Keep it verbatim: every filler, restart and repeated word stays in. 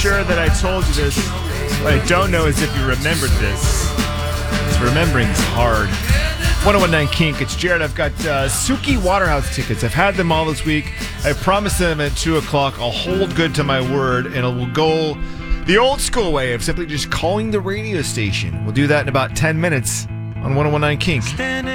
sure that I told you this. What I don't know is if you remembered this. Because remembering is hard. ten nineteen Kink, it's Jared. I've got uh, Suki Waterhouse tickets. I've had them all this week. I promised them at two o'clock. I'll hold good to my word, and it will go the old school way of simply just calling the radio station. We'll do that in about ten minutes on ten nineteen Kink.